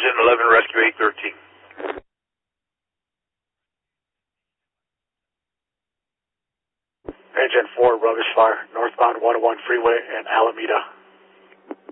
Engine 11, Rescue 813. Engine 4, rubbish fire, northbound 101 freeway in Alameda.